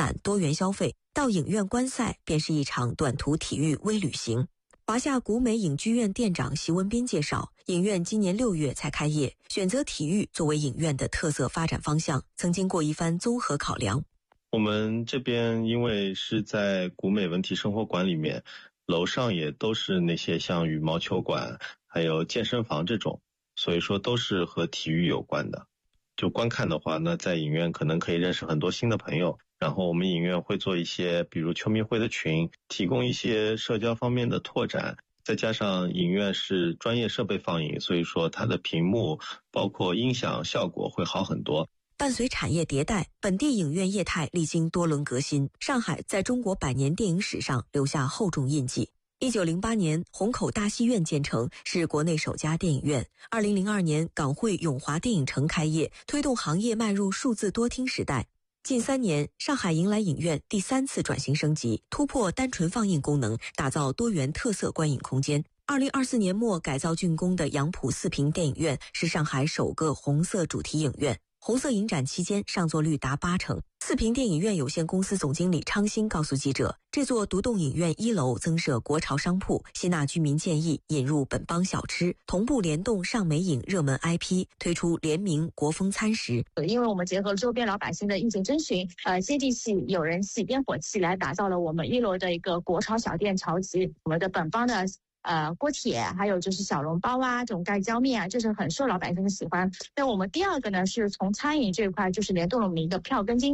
散多元消费，到影院观赛便是一场短途体育微旅行。华夏古美影剧院店长席文斌介绍，影院今年6月才开业，选择体育作为影院的特色发展方向，曾经过一番综合考量。 我们这边因为是在古美文体生活馆里面，楼上也都是那些像羽毛球馆还有健身房这种，所以说都是和体育有关的。就观看的话呢，在影院可能可以认识很多新的朋友，然后我们影院会做一些比如球迷会的群，提供一些社交方面的拓展，再加上影院是专业设备放映，所以说它的屏幕包括音响效果会好很多。 伴随产业迭代，本地影院业态历经多轮革新，上海在中国100年电影史上留下厚重印记。1908年，虹口大戏院建成，是国内首家电影院。2002年，港汇永华电影城开业，推动行业迈入数字多厅时代。近3年，上海迎来影院第3次转型升级，突破单纯放映功能，打造多元特色观影空间。2024年末改造竣工的杨浦4屏电影院是上海首个红色主题影院。红色影展期间上座率达80%。4屏电影院有限公司总经理昌兴告诉记者，这座独栋影院1楼增设国潮商铺，吸纳居民建议引入本帮小吃，同步联动上美影热门 IP， 推出联名国风餐食。 因为我们结合周边老百姓的意见征询，接地气、有人气、烟火气，来打造了我们1楼的一个国潮小店潮集。我们的本帮的锅贴，还有就是小笼包啊，这种盖浇面啊，这是很受老百姓的喜欢。那我们第2个呢，是从餐饮这一块，就是联动了我们一个票根金。